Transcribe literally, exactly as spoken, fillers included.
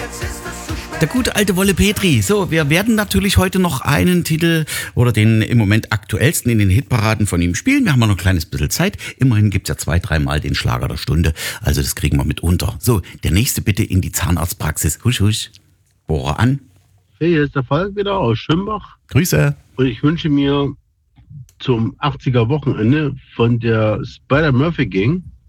Der gute alte Wolle Petri. So, wir werden natürlich heute noch einen Titel oder den im Moment aktuellsten in den Hitparaden von ihm spielen. Wir haben noch ein kleines bisschen Zeit. Immerhin gibt's ja zwei, dreimal den Schlager der Stunde. Also das kriegen wir mit unter. So, der nächste bitte in die Zahnarztpraxis. Husch, husch. Bohre an. Hey, hier ist der Falk wieder aus Schwimbach. Grüße. Und ich wünsche mir zum achtziger Wochenende von der Spider-Murphy Gang